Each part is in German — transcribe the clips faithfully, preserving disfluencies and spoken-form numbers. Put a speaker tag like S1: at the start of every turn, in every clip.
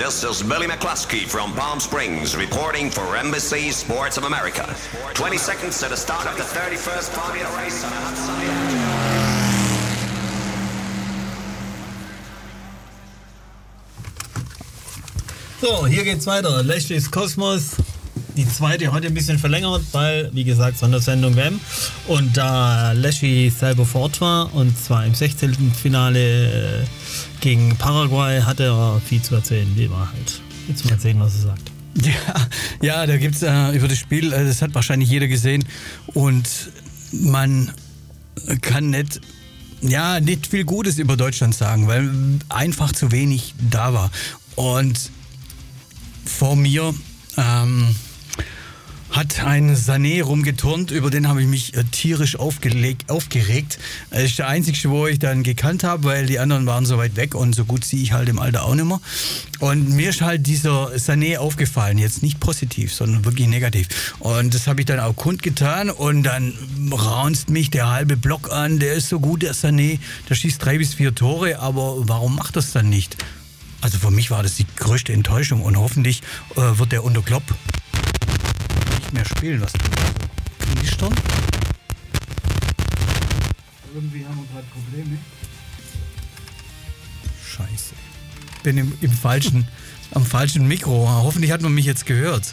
S1: This is Billy McCluskey from Palm Springs reporting for Embassy Sports of America. twenty seconds to the start of the thirty-first Formula race on a hot sunny afternoon.
S2: So, hier geht's weiter. Lashley's Kosmos. Die zweite heute ein bisschen verlängert, weil, wie gesagt, Sondersendung W M. Und da Lashley selber vor Ort war, und zwar im sechzehnten Finale gegen Paraguay, hatte er viel zu erzählen. Wie war halt. Jetzt mal sehen, was er sagt.
S3: Ja, ja, da gibt's äh, über das Spiel, äh, das hat wahrscheinlich jeder gesehen. Und man kann nicht, ja, nicht viel Gutes über Deutschland sagen, weil einfach zu wenig da war. Und vor mir ähm, hat ein Sané rumgeturnt, über den habe ich mich äh, tierisch aufgelegt, aufgeregt. Das ist der einzige, wo ich dann gekannt habe, weil die anderen waren so weit weg und so gut sehe ich halt im Alter auch nicht mehr. Und mir ist halt dieser Sané aufgefallen, jetzt nicht positiv, sondern wirklich negativ. Und das habe ich dann auch kundgetan und dann raunzt mich der halbe Block an, der ist so gut, der Sané, der schießt drei bis vier Tore, aber warum macht das dann nicht? Also für mich war das die größte Enttäuschung und hoffentlich äh, wird der unter Klopp nicht mehr spielen. Was knistern? Irgendwie haben wir gerade Probleme. Scheiße. Bin im, im falschen, am falschen Mikro. Hoffentlich hat man mich jetzt gehört.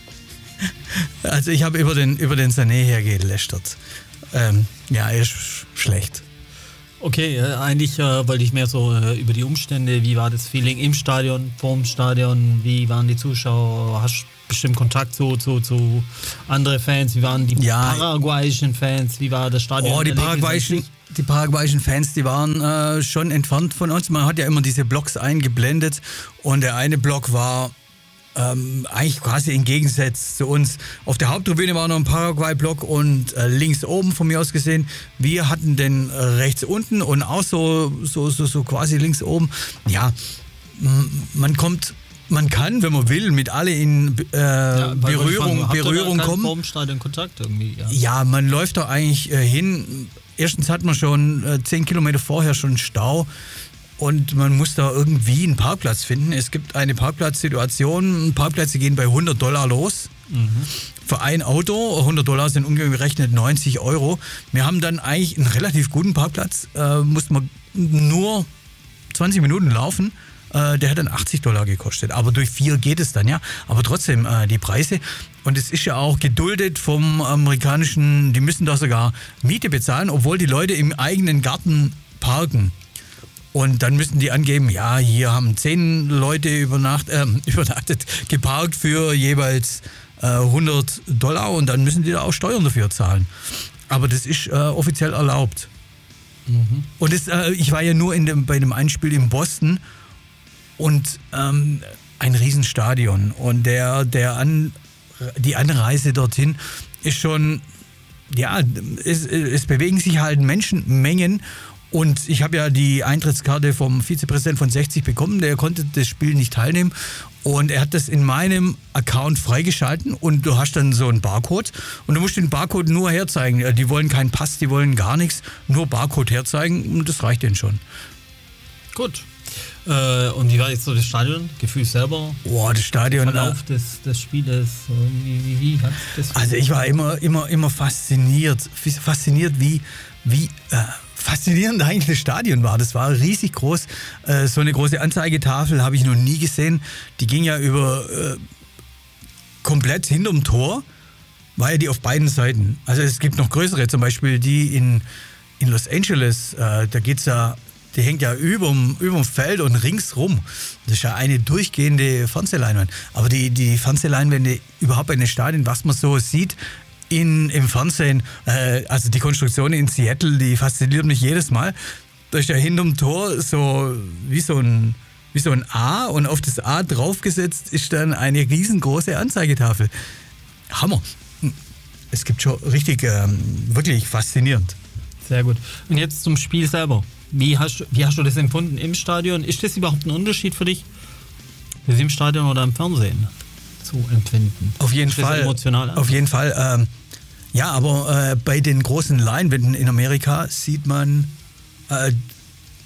S3: Also ich habe über den, über den Sané hergelästert. Ähm, ja, er ist schlecht.
S2: Okay, äh, eigentlich äh, wollte ich mehr so äh, über die Umstände, wie war das Feeling im Stadion, vorm Stadion, wie waren die Zuschauer, hast du bestimmt Kontakt zu, zu, zu anderen Fans, wie waren die ja. paraguayischen Fans, wie war das Stadion?
S3: Oh, die paraguayischen, die paraguayischen Fans, die waren äh, schon entfernt von uns, man hat ja immer diese Blocks eingeblendet und der eine Block war Ähm, eigentlich quasi im Gegensatz zu uns. Auf der Haupttribüne war noch ein Paraguay-Block und äh, links oben von mir aus gesehen. Wir hatten den äh, rechts unten und auch so, so, so, so quasi links oben. Ja, m- man kommt, man kann, wenn man will, mit alle in äh, ja, Berührung, fragen, Berührung kommen.
S2: Vor dem Stadion Kontakt irgendwie? Ja.
S3: ja, man läuft da eigentlich äh, hin. Erstens hat man schon äh, zehn Kilometer vorher schon Stau. Und man muss da irgendwie einen Parkplatz finden. Es gibt eine Parkplatzsituation. Parkplätze gehen bei hundert Dollar los. Mhm. Für ein Auto. hundert Dollar sind umgerechnet neunzig Euro. Wir haben dann eigentlich einen relativ guten Parkplatz. Äh, musste man nur zwanzig Minuten laufen. Äh, der hat dann achtzig Dollar gekostet. Aber durch vier geht es dann, ja. Aber trotzdem äh, die Preise. Und es ist ja auch geduldet vom amerikanischen, die müssen da sogar Miete bezahlen, obwohl die Leute im eigenen Garten parken. Und dann müssen die angeben, ja, hier haben zehn Leute übernacht, äh, übernachtet, geparkt für jeweils äh, hundert Dollar und dann müssen die da auch Steuern dafür zahlen. Aber das ist äh, offiziell erlaubt. Mhm. Und das, äh, ich war ja nur in dem, bei dem Einspiel in Boston und ähm, ein Riesenstadion. Und der, der An, die Anreise dorthin ist schon, ja, es, es bewegen sich halt Menschenmengen. Und ich habe ja die Eintrittskarte vom Vizepräsidenten von sechzig bekommen, der konnte das Spiel nicht teilnehmen und er hat das in meinem Account freigeschalten und du hast dann so einen Barcode und du musst den Barcode nur herzeigen. Die wollen keinen Pass, die wollen gar nichts, nur Barcode herzeigen und das reicht denen schon.
S2: Gut. Äh, und wie war jetzt so das Stadion? Gefühl selber?
S3: Boah, das Stadion.
S2: Verlauf des, des Spieles. Wie, wie, wie hat das
S3: also ich war immer, immer, immer fasziniert, fasziniert wie, wie äh, faszinierend eigentlich das Stadion war. Das war riesig groß. Äh, so eine große Anzeigetafel habe ich noch nie gesehen. Die ging ja über äh, komplett hinterm Tor, war ja die auf beiden Seiten. Also es gibt noch größere, zum Beispiel die in, in Los Angeles. Äh, da geht's ja, die hängt ja überm, überm Feld und ringsrum. Das ist ja eine durchgehende Fernsehleinwand. Aber die, die Fernsehleinwände überhaupt in den Stadien, was man so sieht, In, im Fernsehen, äh, also die Konstruktion in Seattle, die fasziniert mich jedes Mal. Da ist ja hinterm Tor so wie so ein, wie so ein A und auf das A draufgesetzt ist dann eine riesengroße Anzeigetafel. Hammer. Es gibt schon richtig, ähm, wirklich faszinierend.
S2: Sehr gut. Und jetzt zum Spiel selber. Wie hast, wie hast du das empfunden im Stadion? Ist das überhaupt ein Unterschied für dich? Ist im Stadion oder im Fernsehen zu empfinden?
S3: Auf jeden
S2: ist
S3: Fall.
S2: Das emotional an?
S3: Auf jeden Fall. Ähm, ja, aber äh, bei den großen Leinwänden in Amerika sieht man äh,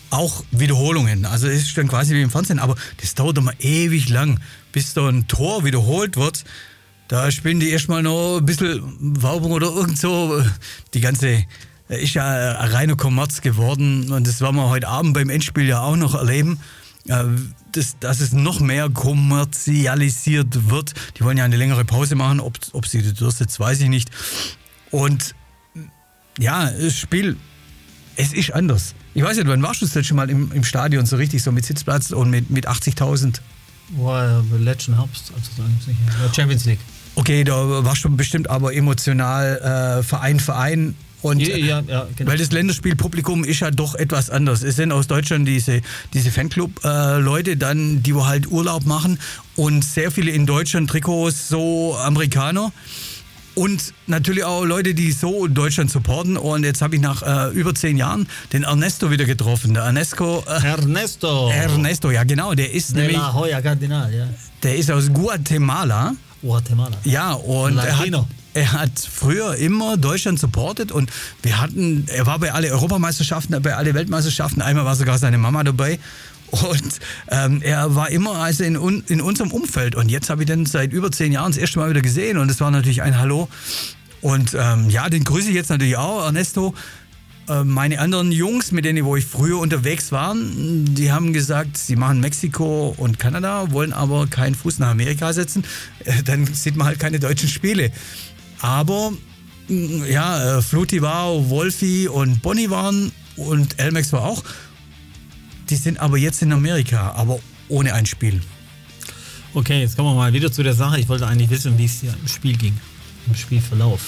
S3: auch Wiederholungen. Also es ist dann quasi wie im Fernsehen, aber das dauert immer ewig lang, bis da ein Tor wiederholt wird. Da spielen die erstmal noch ein bisschen Werbung oder irgend so. Die ganze ist ja ein reiner Kommerz geworden und das werden wir heute Abend beim Endspiel ja auch noch erleben. Das, dass es noch mehr kommerzialisiert wird. Die wollen ja eine längere Pause machen, ob, ob sie das durchsetzt, weiß ich nicht. Und ja, das Spiel, es ist anders. Ich weiß nicht, wann warst du das letzte Mal im, im Stadion so richtig, so mit Sitzplatz und mit, mit achtzigtausend?
S2: Boah, letzten Herbst, also sicher. Champions League.
S3: Okay, da warst du bestimmt aber emotional äh, Verein, Verein. Und
S2: ja, ja, ja, genau.
S3: Weil das Länderspielpublikum ist ja doch etwas anders. Es sind aus Deutschland diese, diese Fanclub-Leute, äh, dann, die wo halt Urlaub machen und sehr viele in Deutschland Trikots, so Amerikaner. Und natürlich auch Leute, die so Deutschland supporten. Und jetzt habe ich nach äh, über zehn Jahren den Ernesto wieder getroffen. Der Ernesto. Äh,
S2: Ernesto.
S3: Ernesto, ja genau. Der ist
S2: De
S3: nämlich.
S2: La Hoya Cardinal, ja.
S3: Der ist aus Guatemala.
S2: Guatemala.
S3: Ja, und er hat, er hat früher immer Deutschland supportet und wir hatten, er war bei alle Europameisterschaften, bei alle Weltmeisterschaften, einmal war sogar seine Mama dabei. Und ähm, er war immer also in, in unserem Umfeld. Und jetzt habe ich den seit über zehn Jahren das erste Mal wieder gesehen. Und es war natürlich ein Hallo. Und ähm, ja, den grüße ich jetzt natürlich auch, Ernesto. Äh, meine anderen Jungs, mit denen wo ich früher unterwegs war, die haben gesagt, sie machen Mexiko und Kanada, wollen aber keinen Fuß nach Amerika setzen. Äh, dann sieht man halt keine deutschen Spiele. Aber ja, äh, Fluti war, Wolfi und Bonnie waren und Elmex war auch. Die sind aber jetzt in Amerika, aber ohne ein Spiel.
S2: Okay, jetzt kommen wir mal wieder zu der Sache. Ich wollte eigentlich wissen, wie es hier im Spiel ging, im Spielverlauf.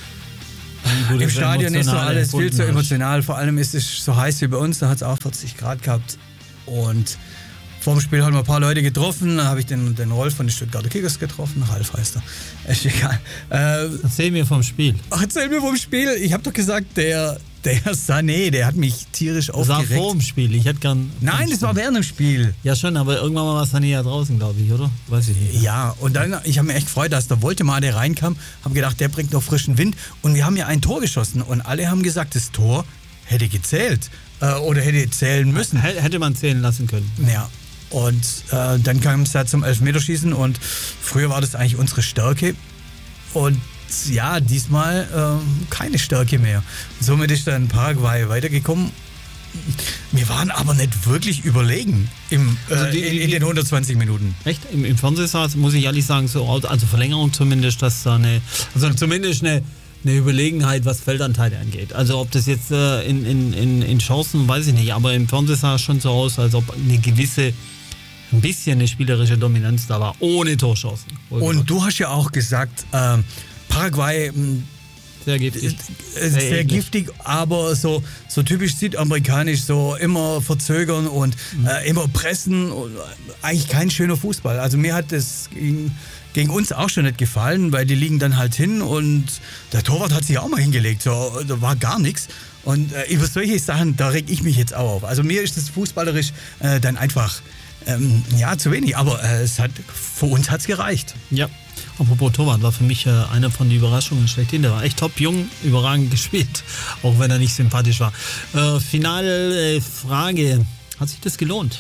S3: Im Stadion ist so alles viel zu emotional. Vor allem ist es so heiß wie bei uns. Da hat es auch vierzig Grad gehabt. Und vor dem Spiel haben wir ein paar Leute getroffen. Da habe ich den, den Rolf von den Stuttgarter Kickers getroffen. Ralf heißt er. Ist egal. Äh,
S2: erzähl mir vom Spiel.
S3: Ach, erzähl mir vom Spiel. Ich habe doch gesagt, der... Der Sané, der hat mich tierisch aufgeregt.
S2: Das war vor dem Spiel, ich hätte gern...
S3: Nein, das war während dem Spiel.
S2: Ja schon, aber irgendwann mal war Sané ja draußen, glaube ich, oder? Weiß ich nicht.
S3: Ja, und dann, ich habe mir echt gefreut, dass der Woltemade reinkam, habe gedacht, der bringt noch frischen Wind. Und wir haben ja ein Tor geschossen und alle haben gesagt, das Tor hätte gezählt äh, oder hätte zählen müssen.
S2: H- hätte man zählen lassen können.
S3: Ja, und äh, dann kam es ja zum Elfmeterschießen und früher war das eigentlich unsere Stärke. Und ja, diesmal äh, keine Stärke mehr. Somit ist dann Paraguay weitergekommen. Wir waren aber nicht wirklich überlegen im, äh, also die, in, in den hundertzwanzig Minuten.
S2: Echt? Im, im Fernsehsaal muss ich ehrlich sagen, so, also Verlängerung zumindest, dass da eine, also zumindest eine, eine Überlegenheit, was Feldanteile angeht. Also ob das jetzt äh, in, in, in, in Chancen, weiß ich nicht, aber im Fernsehsaal schon so aus, als ob eine gewisse, ein bisschen eine spielerische Dominanz da war, ohne Torchancen.
S3: Und du hast ja auch gesagt, äh, Paraguay
S2: sehr giftig,
S3: sehr, sehr giftig, aber so, so typisch südamerikanisch, so immer verzögern und mhm. äh, immer pressen und eigentlich kein schöner Fußball. Also mir hat das gegen, gegen uns auch schon nicht gefallen, weil die liegen dann halt hin und der Torwart hat sich auch mal hingelegt, so, da war gar nichts. Und äh, über solche Sachen, da reg ich mich jetzt auch auf. Also mir ist das fußballerisch äh, dann einfach ähm, ja, zu wenig, aber äh, es hat, für uns hat es gereicht.
S2: Ja. Apropos Torwart, war für mich äh, einer von den Überraschungen schlechthin. Der war echt top, jung, überragend gespielt, auch wenn er nicht sympathisch war. Äh, finale äh, Frage, hat sich das gelohnt?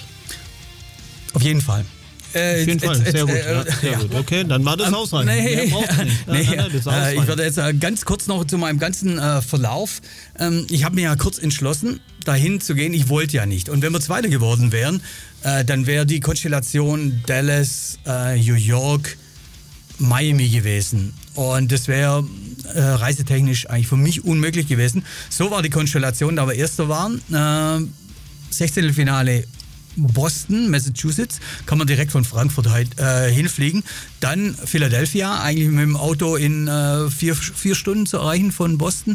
S3: Auf jeden Fall.
S2: Äh, Auf jeden Fall, sehr, äh, gut, äh, ja, sehr ja. gut. Okay, dann war das ähm, ausreichend.
S3: Nee,
S2: nee,
S3: nee, nein, nein, äh, ich werde jetzt äh, ganz kurz noch zu meinem ganzen äh, Verlauf. Ähm, ich habe mir ja kurz entschlossen, dahin zu gehen. Ich wollte ja nicht. Und wenn wir Zweiter geworden wären, äh, dann wäre die Konstellation Dallas, äh, New York, Miami gewesen. Und das wäre äh, reisetechnisch eigentlich für mich unmöglich gewesen. So war die Konstellation, da wir Erster waren. Äh, Sechzehntelfinale Boston, Massachusetts, kann man direkt von Frankfurt halt, äh, hinfliegen. Dann Philadelphia, eigentlich mit dem Auto in äh, vier, vier Stunden zu erreichen von Boston.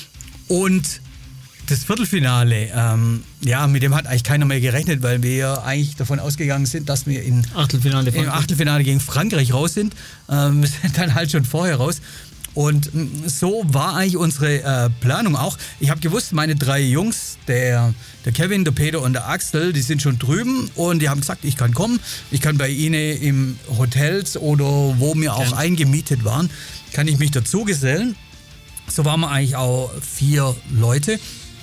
S3: Und das Viertelfinale, ähm, ja, mit dem hat eigentlich keiner mehr gerechnet, weil wir eigentlich davon ausgegangen sind, dass wir in
S2: Achtelfinale
S3: im Achtelfinale gegen Frankreich raus sind. Ähm, wir sind dann halt schon vorher raus. Und so war eigentlich unsere äh, Planung auch. Ich habe gewusst, meine drei Jungs, der, der Kevin, der Peter und der Axel, die sind schon drüben und die haben gesagt, ich kann kommen. Ich kann bei ihnen im Hotels oder wo wir auch eingemietet waren, kann ich mich dazu gesellen. So waren wir eigentlich auch vier Leute.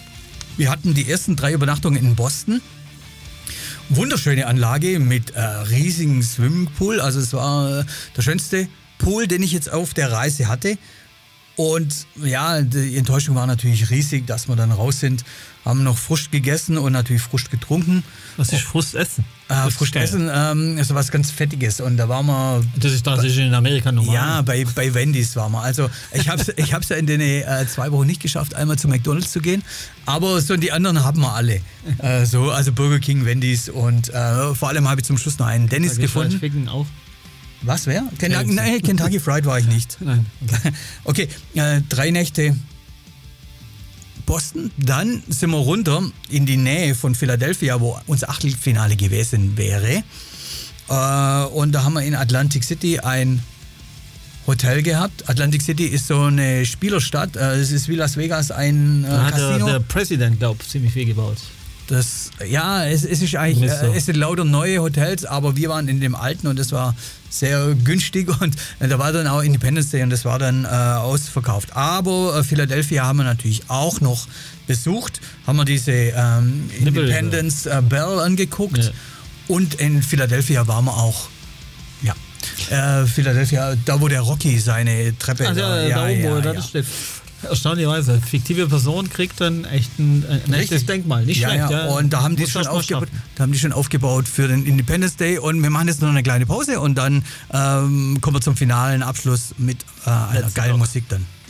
S3: Wir hatten die ersten drei Übernachtungen in Boston. Wunderschöne Anlage mit äh, riesigen Swimmingpool. Also es war äh, der schönste Pool, den ich jetzt auf der Reise hatte. Und ja, die Enttäuschung war natürlich riesig, dass wir dann raus sind. Haben noch Frust gegessen und natürlich Frust getrunken.
S2: Was ist Frust essen?
S3: Äh, Frust essen ähm, ist was ganz Fettiges. Und da waren wir...
S2: Das ist tatsächlich in Amerika normal.
S3: Ja, bei, bei Wendy's waren wir. Also ich habe es ich hab's ja in den äh, zwei Wochen nicht geschafft, einmal zu McDonald's zu gehen. Aber so die anderen haben wir alle. Äh, so, also Burger King, Wendy's und äh, vor allem habe ich zum Schluss noch einen Dennis
S2: da
S3: gefunden.
S2: Ficken auch.
S3: Was, wer? Kentucky, nein, Kentucky Fried war ich nicht.
S2: Nein.
S3: Okay, äh, drei Nächte Boston. Dann sind wir runter in die Nähe von Philadelphia, wo unser Achtelfinale gewesen wäre. Äh, und da haben wir in Atlantic City ein Hotel gehabt. Atlantic City ist so eine Spielerstadt. Äh, es ist wie Las Vegas ein äh,
S2: Da hat
S3: Casino.
S2: der, der Präsident, glaube ich, ziemlich viel gebaut.
S3: Das, ja, es, es ist eigentlich,
S2: Ist so.
S3: äh, es sind lauter neue Hotels, aber wir waren in dem alten und das war sehr günstig und äh, da war dann auch Independence Day und das war dann äh, ausverkauft. Aber äh, Philadelphia haben wir natürlich auch noch besucht, haben wir diese ähm, Independence äh, Bell angeguckt
S2: Ja.
S3: und in Philadelphia waren wir auch, ja, äh, Philadelphia, da wo der Rocky seine Treppe,
S2: Also,
S3: da,
S2: da,
S3: ja,
S2: da oben,
S3: ja,
S2: wo
S3: ja.
S2: das steht. Erstaunlicherweise, fiktive Person kriegt dann echt ein, ein echtes Denkmal. Nicht
S3: ja,
S2: schlecht,
S3: ja.
S2: ja.
S3: Und da haben, die
S2: Muss
S3: schon
S2: das mal
S3: aufgebaut,
S2: schaffen.
S3: da haben die schon aufgebaut für den Independence Day und wir machen jetzt noch eine kleine Pause und dann ähm, kommen wir zum finalen Abschluss mit äh, einer
S2: Let's
S3: geilen
S2: go.
S3: Musik dann.